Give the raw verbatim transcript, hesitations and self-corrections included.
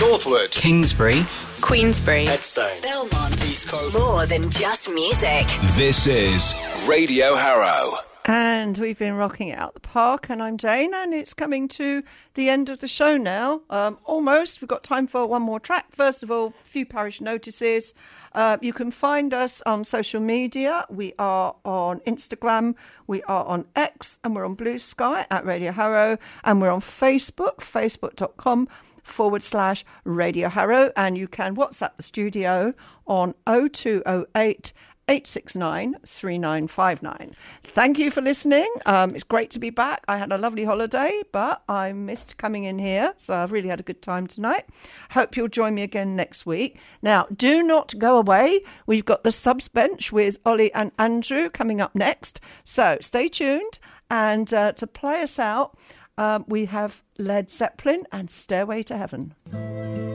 Northwood, Kingsbury, Queensbury, Headstone, Belmont, East Coast. More than just music. This is Radio Harrow. And we've been rocking it out the park, and I'm Jane, and it's coming to the end of the show now. Um, almost. We've got time for one more track. First of all, a few parish notices. Uh, you can find us on social media. We are on Instagram, we are on X, and we're on Blue Sky at Radio Harrow, and we're on Facebook, facebook.com forward slash Radio Harrow, and you can WhatsApp the studio on oh two oh eight, eight six nine, three nine five nine. Thank you for listening. Um, it's great to be back. I had a lovely holiday, but I missed coming in here, so I've really had a good time tonight. Hope you'll join me again next week. Now, do not go away. We've got the Subs Bench with Ollie and Andrew coming up next, so stay tuned. And uh, to play us out, um, we have Led Zeppelin and Stairway to Heaven.